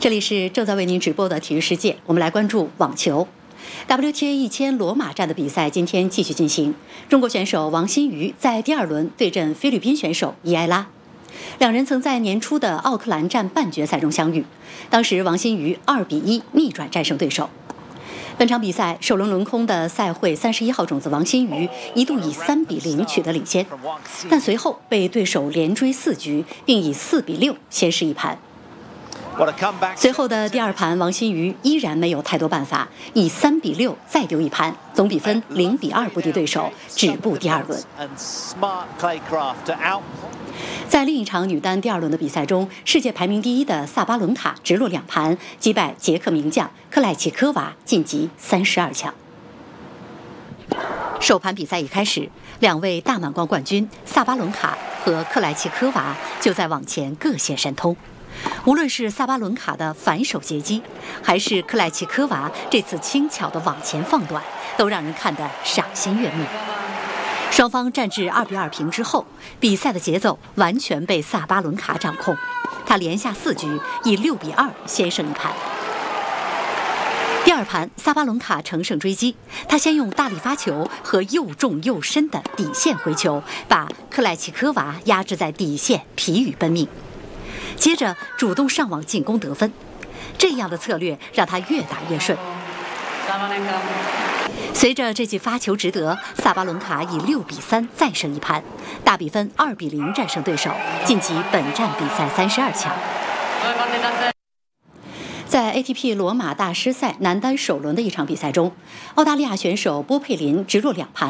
这里是正在为您直播的体育世界，我们来关注网球。WTA 1000罗马站的比赛今天继续进行，中国选手王欣瑜在第2轮对阵菲律宾选手伊埃拉。两人曾在年初的奥克兰站半决赛中相遇，当时王欣瑜2比1逆转战胜对手。本场比赛首轮轮空的赛会31号种子王欣瑜一度以3比0取得领先，但随后被对手连追4局，并以4比6先失一盘。随后的第2盘，王欣瑜依然没有太多办法，以3比6再丢一盘，总比分0比2不敌对手，止步第2轮。在另一场女单第2轮的比赛中，世界排名第1的萨巴伦卡直落2盘击败捷克名将克莱奇科娃，晋级32强。首盘比赛一开始，两位大满贯冠军萨巴伦卡和克莱奇科娃就在网前各显神通。无论是萨巴伦卡的反手截击，还是克莱奇科娃这次轻巧的往前放短，都让人看得赏心悦目。双方战至2比2平之后，比赛的节奏完全被萨巴伦卡掌控，他连下4局，以6比2先胜一盘。第2盘，萨巴伦卡乘胜追击，他先用大力发球和又重又深的底线回球，把克莱奇科娃压制在底线，疲于奔命。接着主动上网进攻得分，这样的策略让他越打越顺。随着这记发球值得，萨巴伦卡以6比3再胜一盘，大比分2比0战胜对手，晋级本站比赛32强。在 ATP 罗马大师赛男单首轮的一场比赛中，澳大利亚选手波佩林直落2盘